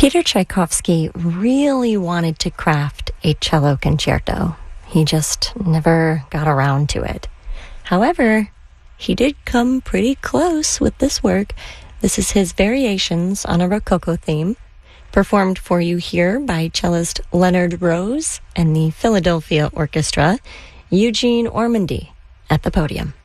Peter Tchaikovsky really wanted to craft a cello concerto. He just never got around to it. However, he did come pretty close with this work. This is his Variations on a Rococo theme, performed for you here by cellist Leonard Rose and the Philadelphia Orchestra, Eugene Ormandy at the podium.